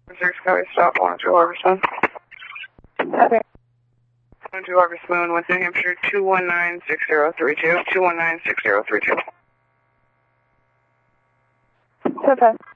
Six County stop 102 Harvest Moon. Okay. 102 Harvest Moon, West New Hampshire, 2196032. 2196032. Okay.